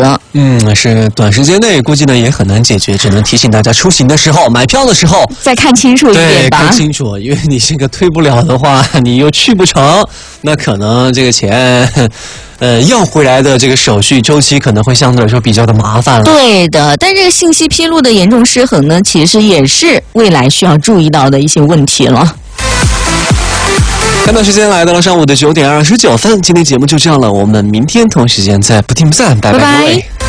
责。 是短时间内估计呢也很难解决，只能提醒大家出行的时候、买票的时候再看清楚一点吧。 对，看清楚，因为你这个退不了的话，你又去不成，那可能这个钱。要回来的这个手续周期可能会相对来说比较的麻烦了。 对的，但这个信息披露的严重失衡呢，其实也是未来需要注意到的一些问题了。 看到时间来到了上午的9点29分，今天节目就这样了，我们明天同时间在不听不散，拜拜各位。